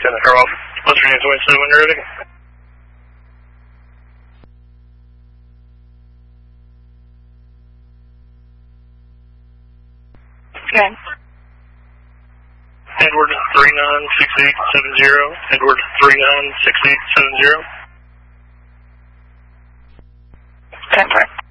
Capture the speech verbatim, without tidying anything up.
ten, Airwolf. What's your name, twenty-seven, when you're ready? Okay. Edward three nine six eight seven zero. Edward three nine six eight seven zero. ten four.